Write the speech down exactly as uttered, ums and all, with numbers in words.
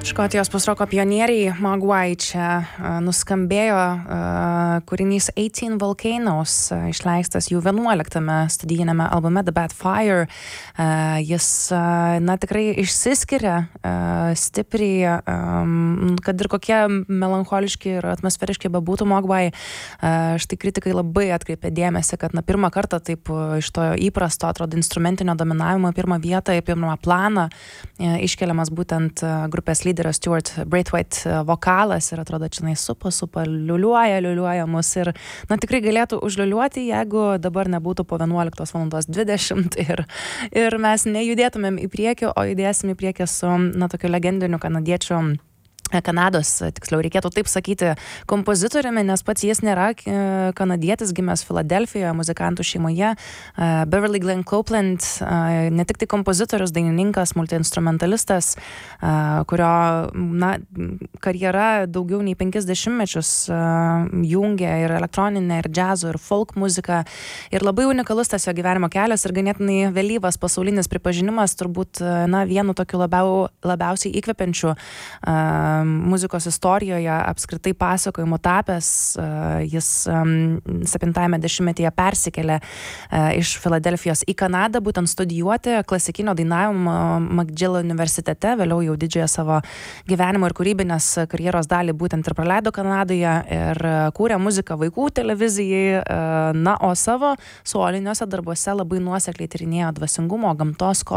Škotijos posroko pionieriai Mogwai čia uh, nuskambėjo uh, kūrinys eighteen Volcanoes, uh, išleistas jų vienuoliktame studijiniame albume The Bad Fire. Uh, jis, uh, na, tikrai išsiskiria uh, stipriai, um, kad ir kokie melancholiški ir atmosferiški bebūtų Mogwai. Uh, štai kritikai labai atkreipė dėmesį, kad na, pirmą kartą taip uh, iš to įprasto, atrodo, instrumentinio dominavimo pirmą vietą, į pirmą planą uh, iškeliamas būtent uh, grupės lyderis Stuart Braithwaite vokalas ir atrodo, čia supa, supa, liuliuoja, liuliuoja mus ir, na, tikrai galėtų užliuliuoti, jeigu dabar nebūtų po vienuoliktos valandos dvidešimt ir, ir mes nejudėtumėm į priekį, o judėsim į priekį su, na, tokiu legendiniu kanadiečiu Kanados, tiksliau reikėtų taip sakyti, kompozitoriumi, nes pats jis nėra kanadietis, gimęs Filadelfijoje, muzikantų šeimoje. Beverly Glenn Copeland, ne tik tai kompozitorius, dainininkas, multiinstrumentalistas, kurio, na, karjera daugiau nei penkis dešimtmečius jungia ir elektroninę, ir džiazo, ir folk muziką. Ir labai unikalus tas jo gyvenimo kelias ir ganėtinai vėlyvas pasaulinis pripažinimas, turbūt, na, vienu tokiu labiau, labiausiai įkvepiančiu muzikos istorijoje apskritai pasakojimo tapęs. Jis septintajame dešimtmetyje persikėlė iš Filadelfijos į Kanadą, būtent studijuoti klasikinio dainavimo McGill universitete, vėliau jau didžiąją savo gyvenimo ir kūrybinės karjeros dalį būtent ir praleido Kanadoje ir kūrė muziką vaikų televizijai, na, o savo soliniuose darbuose labai nuosekliai tyrinėjo dvasingumo, gamtos,